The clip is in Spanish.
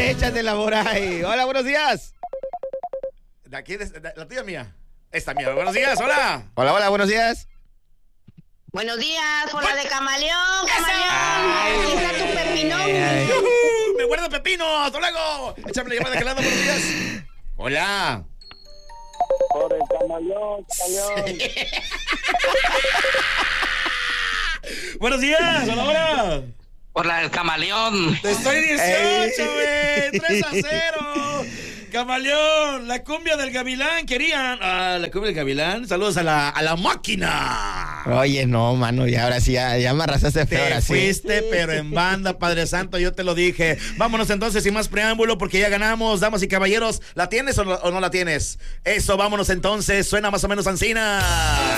Échatela por ahí. Hola, buenos días. ¿De aquí? ¿La tuya mía? Esta mía. Buenos días, hola. Hola, buenos días. Buenos días, por la de Camaleón, Camaleón. Aquí está tu pepinón. Me guardo pepino, hasta luego. Échame la llamada de aquel lado, buenos días. Hola. Por el Camaleón, Camaleón. Buenos días, hola. Por la del Camaleón. Te estoy 18, güey. 3-0. Camaleón, la cumbia del Gavilán, querían. Ah, la cumbia del Gavilán. Saludos a la máquina. Oye, no, mano, y ahora sí, ya me arrasaste feo, ahora sí. Fuiste, pero en banda, Padre Santo, yo te lo dije. Vámonos entonces, sin más preámbulo, porque ya ganamos, damas y caballeros. ¿La tienes o no la tienes? Eso, vámonos entonces. Suena más o menos ansina.